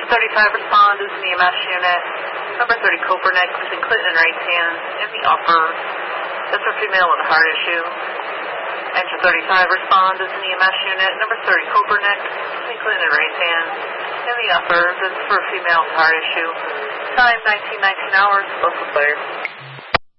Engine 35, respond is an EMS unit. Number 30, Copernic, between Clinton and right hand in the upper. That's for female with a heart issue. Engine 35, respond is an EMS unit. Number 30, Copernic, between Clinton and right hand in the upper. This is for female with a heart issue. Time 19 hours, local clear.